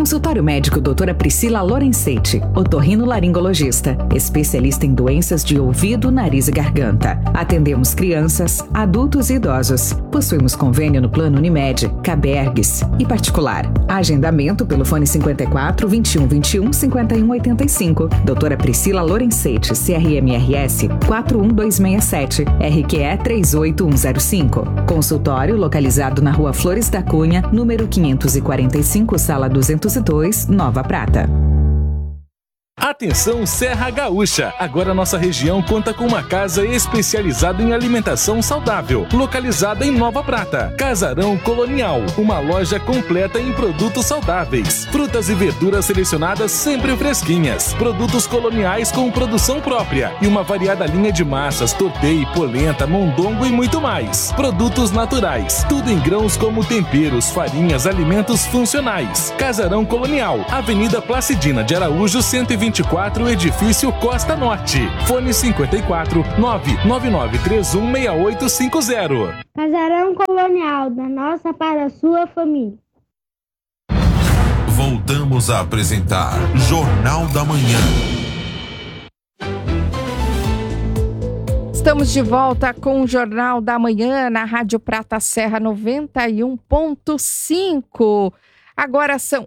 Consultório médico doutora Priscila Lorenzetti, otorrinolaringologista, especialista em doenças de ouvido, nariz e garganta. Atendemos crianças, adultos e idosos. Possuímos convênio no Plano Unimed, Cabergues e particular. Agendamento pelo fone 54 21 21 51 85. Doutora Priscila Lorenzetti, CRMRS 41267, RQE 38105. Consultório localizado na Rua Flores da Cunha, número 545, sala 202, Nova Prata. Atenção Serra Gaúcha! Agora nossa região conta com uma casa especializada em alimentação saudável, localizada em Nova Prata. Casarão Colonial, uma loja completa em produtos saudáveis. Frutas e verduras selecionadas sempre fresquinhas. Produtos coloniais com produção própria e uma variada linha de massas, tortei, polenta, mondongo e muito mais. Produtos naturais, tudo em grãos como temperos, farinhas, alimentos funcionais. Casarão Colonial, Avenida Placidina de Araújo, 124, edifício Costa Norte. Fone 54 999316850. Casarão Colonial, da nossa para a sua família. Voltamos a apresentar Jornal da Manhã. Estamos de volta com o Jornal da Manhã na Rádio Prata Serra 91.5. Agora são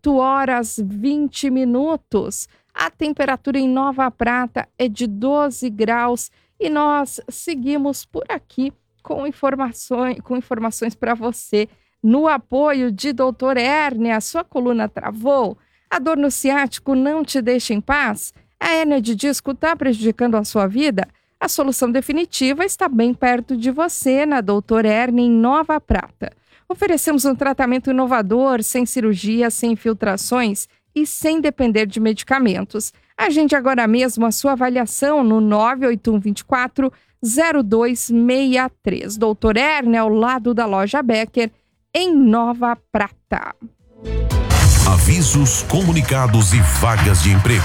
8h20. A temperatura em Nova Prata é de 12 graus e nós seguimos por aqui com informações para você. No apoio de Doutor Hérnia, sua coluna travou? A dor no ciático não te deixa em paz? A hérnia de disco está prejudicando a sua vida? A solução definitiva está bem perto de você, na Doutor Hérnia, em Nova Prata. Oferecemos um tratamento inovador, sem cirurgia, sem infiltrações e sem depender de medicamentos. Agende agora mesmo a sua avaliação no 98124-0263. Doutor Hérnia, ao lado da loja Becker, em Nova Prata. Avisos, comunicados e vagas de emprego.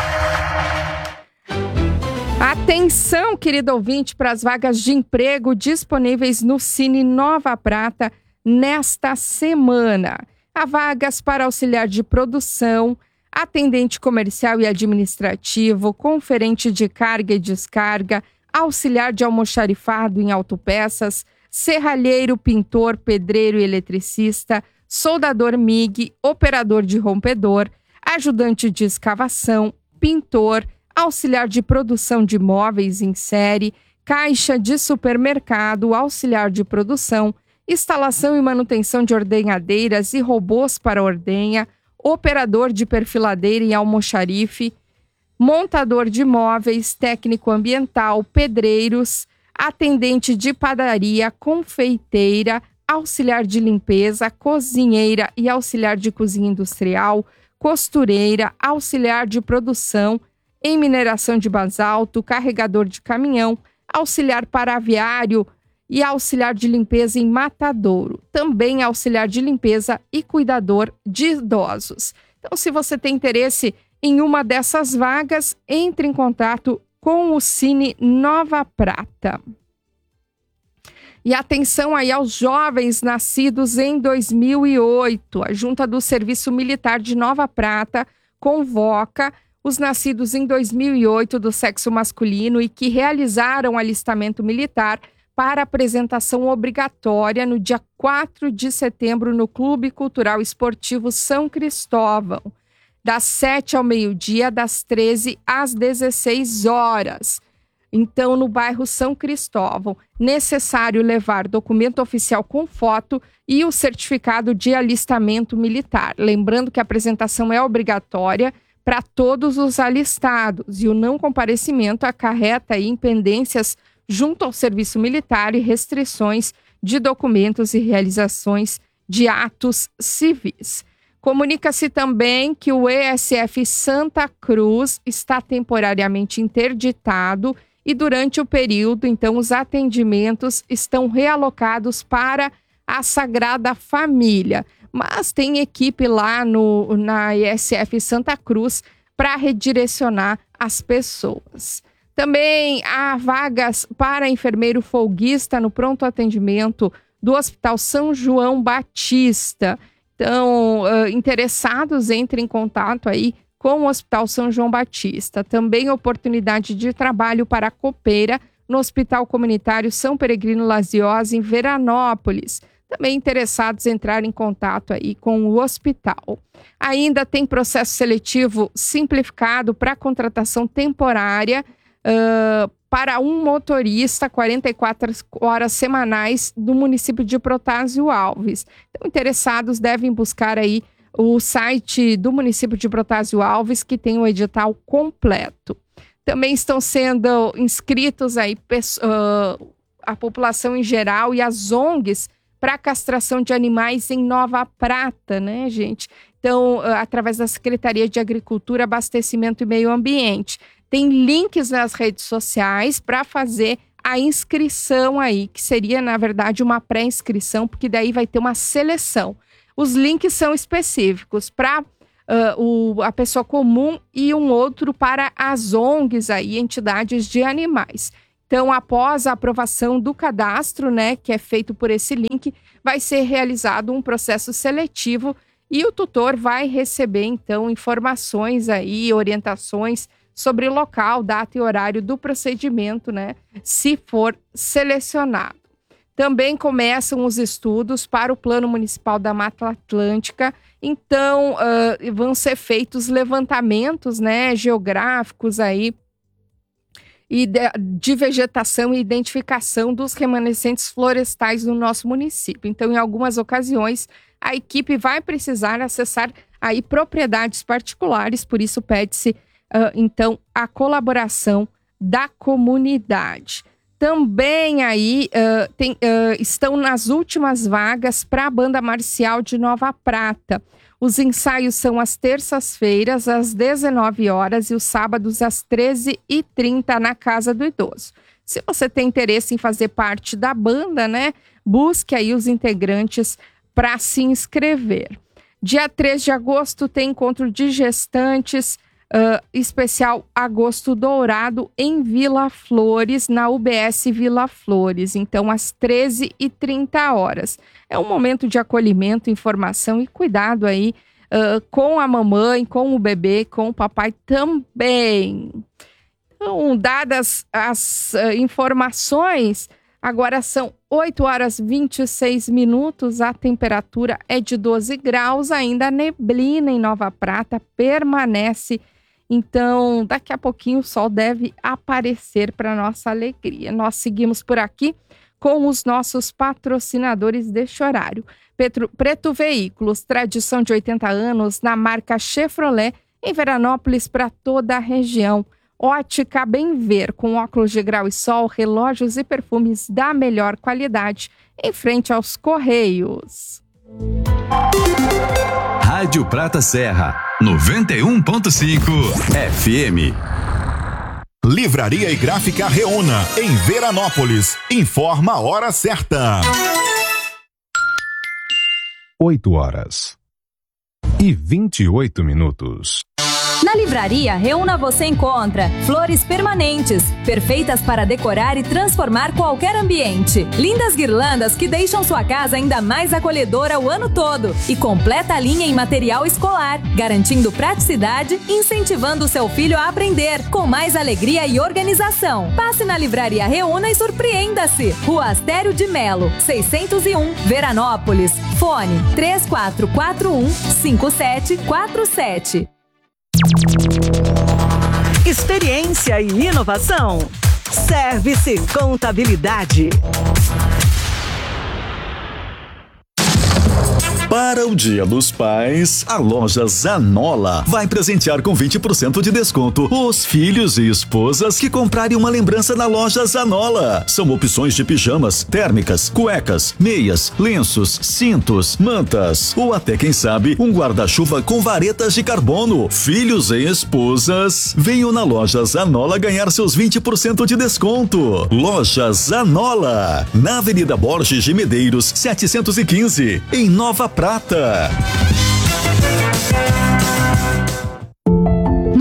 Atenção, querido ouvinte, para as vagas de emprego disponíveis no Cine Nova Prata nesta semana. Há vagas para auxiliar de produção, atendente comercial e administrativo, conferente de carga e descarga, auxiliar de almoxarifado em autopeças, serralheiro, pintor, pedreiro e eletricista, soldador MIG, operador de rompedor, ajudante de escavação, pintor, auxiliar de produção de móveis em série, caixa de supermercado, auxiliar de produção, instalação e manutenção de ordenhadeiras e robôs para ordenha, operador de perfiladeira e almoxarife, montador de móveis, técnico ambiental, pedreiros, atendente de padaria, confeiteira, auxiliar de limpeza, cozinheira e auxiliar de cozinha industrial, costureira, auxiliar de produção em mineração de basalto, carregador de caminhão, auxiliar paraviário e auxiliar de limpeza em matadouro. Também auxiliar de limpeza e cuidador de idosos. Então, se você tem interesse em uma dessas vagas, entre em contato com o Cine Nova Prata. E atenção aí aos jovens nascidos em 2008. A Junta do Serviço Militar de Nova Prata convoca os nascidos em 2008 do sexo masculino e que realizaram alistamento militar para apresentação obrigatória no dia 4 de setembro no Clube Cultural Esportivo São Cristóvão, das 7 ao meio-dia, das 13 às 16 horas. Então, no bairro São Cristóvão, necessário levar documento oficial com foto e o certificado de alistamento militar. Lembrando que a apresentação é obrigatória para todos os alistados e o não comparecimento acarreta aí impendências junto ao serviço militar e restrições de documentos e realizações de atos civis. Comunica-se também que o ESF Santa Cruz está temporariamente interditado e durante o período, então, os atendimentos estão realocados para a Sagrada Família. Mas tem equipe lá na ESF Santa Cruz para redirecionar as pessoas. Também há vagas para enfermeiro folguista no pronto atendimento do Hospital São João Batista. Então, interessados, entrem em contato aí com o Hospital São João Batista. Também oportunidade de trabalho para a copeira no Hospital Comunitário São Peregrino Laziosi, em Veranópolis. Também interessados em entrar em contato aí com o hospital. Ainda tem processo seletivo simplificado para contratação temporária para um motorista, 44 horas semanais, do município de Protásio Alves. Então, interessados devem buscar aí o site do município de Protásio Alves, que tem o edital completo. Também estão sendo inscritos aí a população em geral e as ONGs para castração de animais em Nova Prata, né, gente? Então, através da Secretaria de Agricultura, Abastecimento e Meio Ambiente. Tem links nas redes sociais para fazer a inscrição aí, que seria, na verdade, uma pré-inscrição, porque daí vai ter uma seleção. Os links são específicos para a pessoa comum e um outro para as ONGs aí, entidades de animais. Então, após a aprovação do cadastro, né, que é feito por esse link, vai ser realizado um processo seletivo e o tutor vai receber, então, informações aí, orientações sobre o local, data e horário do procedimento, né, se for selecionado. Também começam os estudos para o Plano Municipal da Mata Atlântica. Então, vão ser feitos levantamentos, né, geográficos aí, e de vegetação e identificação dos remanescentes florestais do nosso município. Então, em algumas ocasiões, a equipe vai precisar acessar aí propriedades particulares, por isso pede-se, então, a colaboração da comunidade. Também aí estão nas últimas vagas para a Banda Marcial de Nova Prata. Os ensaios são às terças-feiras, às 19 horas e os sábados às 13h30 na Casa do Idoso. Se você tem interesse em fazer parte da banda, né, busque aí os integrantes para se inscrever. Dia 3 de agosto tem encontro de gestantes, especial Agosto Dourado em Vila Flores, na UBS Vila Flores. Então, às 13h30. É um momento de acolhimento, informação e cuidado aí com a mamãe, com o bebê, com o papai também. Então, dadas as informações, agora são 8h26, a temperatura é de 12 graus, ainda a neblina em Nova Prata permanece. Então, daqui a pouquinho o sol deve aparecer para nossa alegria. Nós seguimos por aqui com os nossos patrocinadores deste horário. Preto Veículos, tradição de 80 anos na marca Chevrolet, em Veranópolis para toda a região. Ótica Bem Ver, com óculos de grau e sol, relógios e perfumes da melhor qualidade, em frente aos Correios. Rádio Prata Serra, 91.5 FM. Livraria e Gráfica Reúna, em Veranópolis. Informa a hora certa. 8h28. Na Livraria Reúna você encontra flores permanentes, perfeitas para decorar e transformar qualquer ambiente. Lindas guirlandas que deixam sua casa ainda mais acolhedora o ano todo. E completa a linha em material escolar, garantindo praticidade e incentivando o seu filho a aprender, com mais alegria e organização. Passe na Livraria Reúna e surpreenda-se. Rua Astério de Melo, 601, Veranópolis. Fone 3441-5747. Experiência e inovação. Service Contabilidade. Para o Dia dos Pais, a loja Zanola vai presentear com 20% de desconto os filhos e esposas que comprarem uma lembrança na loja Zanola. São opções de pijamas, térmicas, cuecas, meias, lenços, cintos, mantas ou até, quem sabe, um guarda-chuva com varetas de carbono. Filhos e esposas, venham na loja Zanola ganhar seus 20% de desconto. Loja Zanola, na Avenida Borges de Medeiros, 715, em Nova Prata.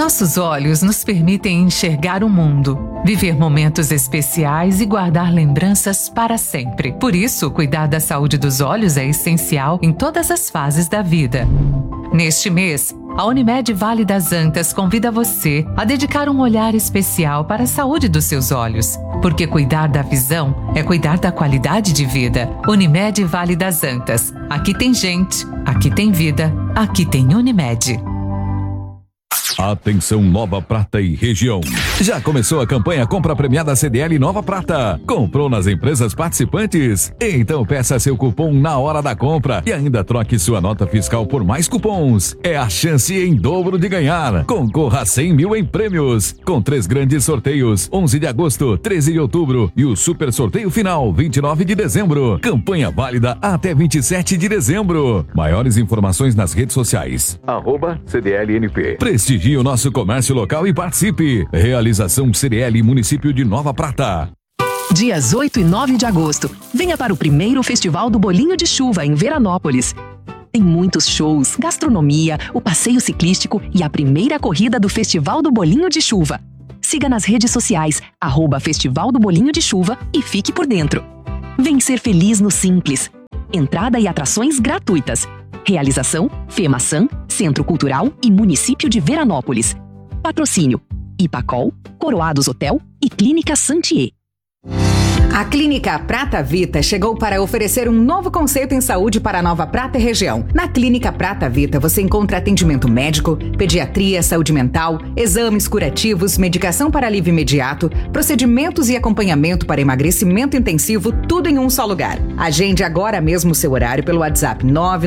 Nossos olhos nos permitem enxergar o mundo, viver momentos especiais e guardar lembranças para sempre. Por isso, cuidar da saúde dos olhos é essencial em todas as fases da vida. Neste mês, a Unimed Vale das Antas convida você a dedicar um olhar especial para a saúde dos seus olhos, porque cuidar da visão é cuidar da qualidade de vida. Unimed Vale das Antas. Aqui tem gente, aqui tem vida, aqui tem Unimed. Atenção Nova Prata e região. Já começou a campanha Compra Premiada CDL Nova Prata. Comprou nas empresas participantes? Então peça seu cupom na hora da compra e ainda troque sua nota fiscal por mais cupons. É a chance em dobro de ganhar. Concorra a 100 mil em prêmios. Com 3 grandes sorteios, 11 de agosto, 13 de outubro e o super sorteio final, 29 de dezembro. Campanha válida até 27 de dezembro. Maiores informações nas redes sociais. @CDLNP. Prestigie o nosso comércio local e participe. Realização CDL Município de Nova Prata. Dias 8 e 9 de agosto. Venha para o primeiro Festival do Bolinho de Chuva em Veranópolis. Tem muitos shows, gastronomia, o passeio ciclístico e a primeira corrida do Festival do Bolinho de Chuva. Siga nas redes sociais @Festival do Bolinho de Chuva e fique por dentro. Vem ser feliz no Simples. Entrada e atrações gratuitas. Realização FEMASAN, Centro Cultural e Município de Veranópolis. Patrocínio Ipacol, Coroados Hotel e Clínica Santier. A Clínica Prata Vita chegou para oferecer um novo conceito em saúde para a Nova Prata e região. Na Clínica Prata Vita você encontra atendimento médico, pediatria, saúde mental, exames curativos, medicação para alívio imediato, procedimentos e acompanhamento para emagrecimento intensivo, tudo em um só lugar. Agende agora mesmo o seu horário pelo WhatsApp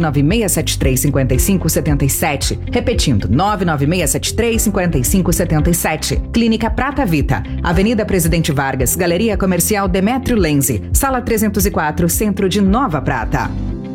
996735577. Repetindo, 996735577. Clínica Prata Vita, Avenida Presidente Vargas, Galeria Comercial Demetrio Lenzi, Sala 304, Centro de Nova Prata.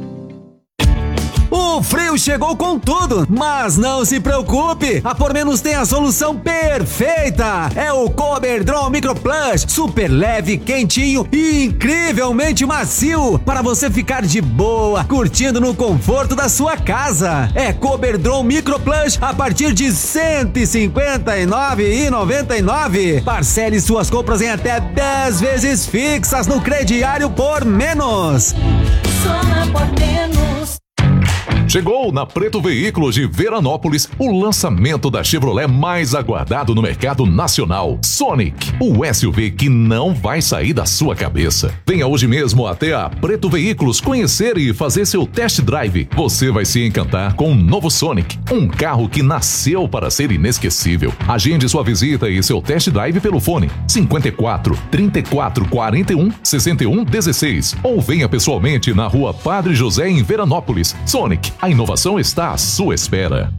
O frio chegou com tudo, mas não se preocupe, a Por Menos tem a solução perfeita. É o Coberdron Micro Plus, super leve, quentinho e incrivelmente macio, para você ficar de boa, curtindo no conforto da sua casa. É Coberdron Micro Plus a partir de R$ 159,99. Parcele suas compras em até 10 vezes fixas no crediário Por Menos. Só na Por Menos. Chegou na Preto Veículos de Veranópolis o lançamento da Chevrolet mais aguardado no mercado nacional, Sonic, o SUV que não vai sair da sua cabeça. Venha hoje mesmo até a Preto Veículos conhecer e fazer seu test drive. Você vai se encantar com o novo Sonic, um carro que nasceu para ser inesquecível. Agende sua visita e seu test drive pelo fone 54 34 41 61 16 ou venha pessoalmente na Rua Padre José em Veranópolis. Sonic, a inovação está à sua espera.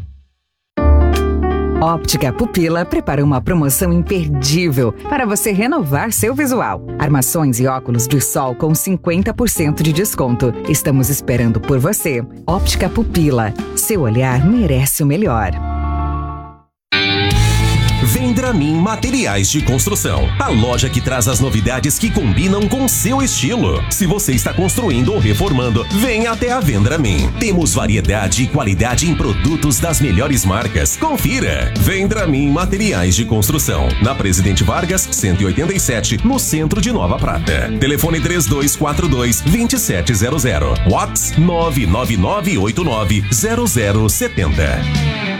Óptica Pupila prepara uma promoção imperdível para você renovar seu visual. Armações e óculos de sol com 50% de desconto. Estamos esperando por você. Óptica Pupila. Seu olhar merece o melhor. Vendramin Materiais de Construção, a loja que traz as novidades que combinam com seu estilo. Se você está construindo ou reformando, venha até a Vendramin. Temos variedade e qualidade em produtos das melhores marcas. Confira! Vendramin Materiais de Construção, na Presidente Vargas, 187, no centro de Nova Prata. Telefone 3242-2700. WhatsApp 999890070.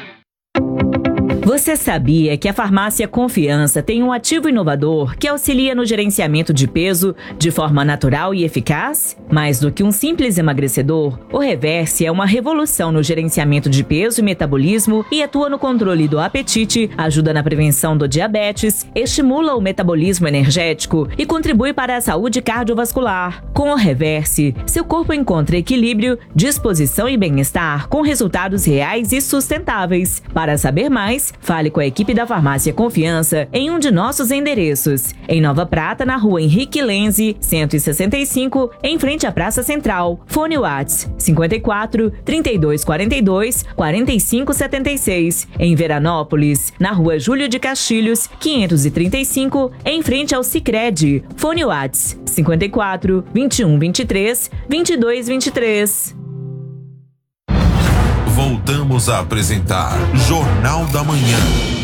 Você sabia que a Farmácia Confiança tem um ativo inovador que auxilia no gerenciamento de peso de forma natural e eficaz? Mais do que um simples emagrecedor, o Reverse é uma revolução no gerenciamento de peso e metabolismo e atua no controle do apetite, ajuda na prevenção do diabetes, estimula o metabolismo energético e contribui para a saúde cardiovascular. Com o Reverse, seu corpo encontra equilíbrio, disposição e bem-estar com resultados reais e sustentáveis. Para saber mais, fale com a equipe da Farmácia Confiança em um de nossos endereços. Em Nova Prata, na Rua Henrique Lenzi, 165, em frente à Praça Central. Fone WhatsApp 54 3242 4576. Em Veranópolis, na Rua Júlio de Castilhos, 535, em frente ao Sicredi. Fone WhatsApp 54 2123 2223. Voltamos a apresentar Jornal da Manhã.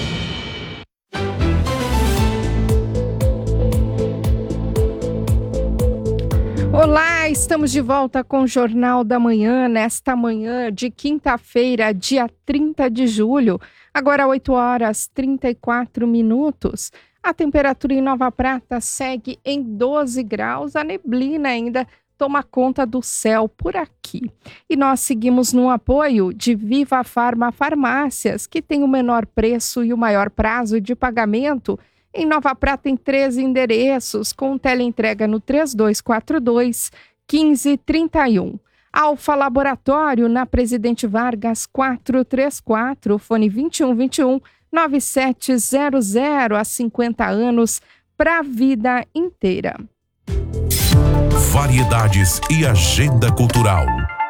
Olá, estamos de volta com o Jornal da Manhã, nesta manhã de quinta-feira, dia 30 de julho, agora 8 horas 34 minutos. A temperatura em Nova Prata segue em 12 graus, a neblina ainda toma conta do céu por aqui. E nós seguimos no apoio de Viva Farma Farmácias, que tem o menor preço e o maior prazo de pagamento. Em Nova Prata, em 13 endereços, com teleentrega no 3242-1531. Alfa Laboratório, na Presidente Vargas 434, fone 2121-9700, há 50 anos, para a vida inteira. Variedades e agenda cultural.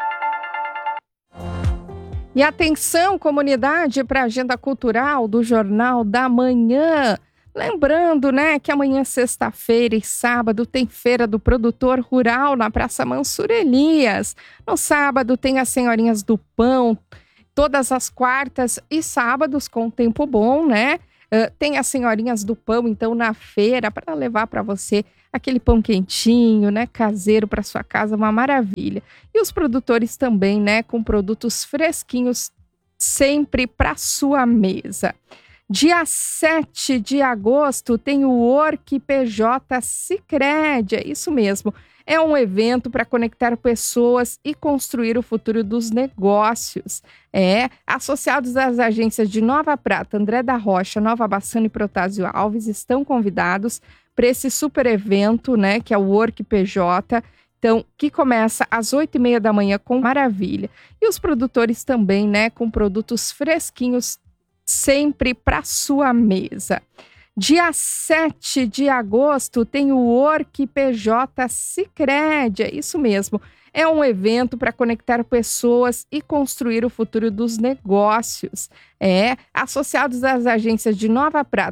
E atenção, comunidade, para a agenda cultural do Jornal da Manhã. Lembrando, né, que amanhã, sexta-feira e sábado, tem Feira do Produtor Rural na Praça Mansur Elias. No sábado tem as Senhorinhas do Pão, todas as quartas e sábados com tempo bom, né? Tem as Senhorinhas do Pão, então, na feira, para levar para você aquele pão quentinho, né, caseiro para sua casa, uma maravilha. E os produtores também, né, com produtos fresquinhos sempre para sua mesa. Dia 7 de agosto tem o Work PJ Sicredi, é isso mesmo. É um evento para conectar pessoas e construir o futuro dos negócios. Associados às agências de Nova Prata, André da Rocha, Nova Bassano e Protásio Alves estão convidados para esse super evento, né, que é o Work PJ, então, que começa às 8h30 da manhã com maravilha. E os produtores também, né, com produtos fresquinhos sempre para sua mesa. Dia 7 de agosto tem o Work PJ Sicredi, é isso mesmo. É um evento para conectar pessoas e construir o futuro dos negócios. Associados às agências de Nova Prata,